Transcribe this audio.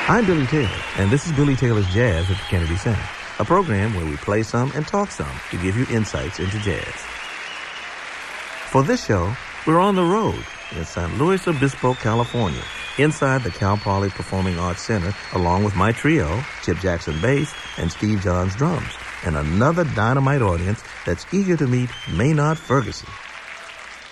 I'm Billy Taylor, and this is Billy Taylor's Jazz at the Kennedy Center, a program where we play some and talk some to give you insights into jazz. For this show, we're on the road in San Luis Obispo, California, inside the Cal Poly Performing Arts Center, along with my trio, Chip Jackson bass and Steve Johns drums, and another dynamite audience that's eager to meet Maynard Ferguson.